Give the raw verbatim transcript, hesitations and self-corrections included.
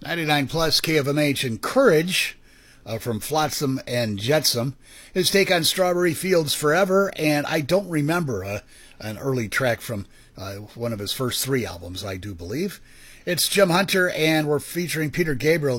ninety-nine plus K F M H and Courage uh, from Flotsam and Jetsam. His take on Strawberry Fields Forever, and I don't remember uh, an early track from uh, one of his first three albums, I do believe. It's Jim Hunter, and we're featuring Peter Gabriel.